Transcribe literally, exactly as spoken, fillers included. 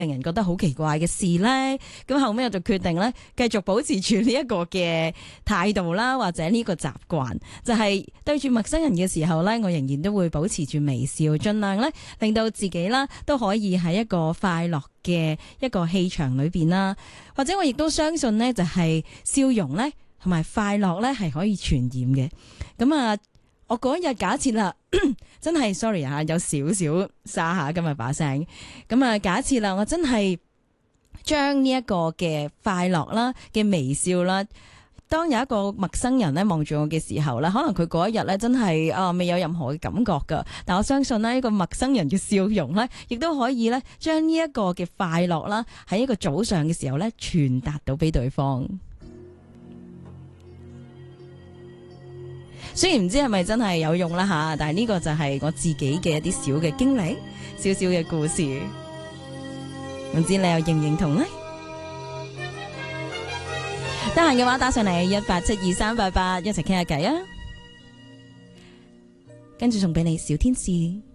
令人覺得好奇怪嘅事呢？咁後尾我就決定咧，繼續保持住呢一個嘅態度啦，或者呢個習慣，就係對住陌生人嘅時候呢，我仍然都會保持住微笑，盡量咧令到自己啦都可以喺一個快樂嘅一個氣場裏邊啦。或者我亦都相信呢，就係笑容呢同埋快樂呢係可以傳染嘅。咁啊，我嗰日假設啦。真係 sorry 啊，有少少沙下今日把聲。咁啊，假設啦，我真係將呢一個嘅快樂啦嘅微笑啦，當有一個陌生人咧望住我嘅時候咧，可能佢嗰一日咧真係啊未有任何嘅感覺噶，但我相信呢，呢個陌生人嘅笑容咧，亦都可以咧將呢一個嘅快樂啦喺一個早上嘅時候咧傳達到俾對方。雖然唔知係咪真係有用啦吓，但係呢個就係我自己嘅一啲小嘅經歷，少少嘅故事，唔知你又認唔認同呢？得閒嘅話打上嚟一八七二三八八一齊傾下偈啊！跟住送俾你小天使。